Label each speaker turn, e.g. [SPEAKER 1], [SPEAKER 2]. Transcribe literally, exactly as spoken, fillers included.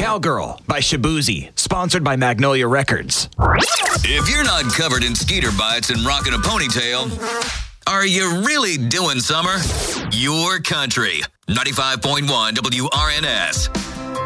[SPEAKER 1] Cowgirl by Shabuzi, sponsored by Magnolia Records.
[SPEAKER 2] If you're not covered in skeeter bites and rocking a ponytail, are you really doing summer? Your country. ninety-five point one W R N S.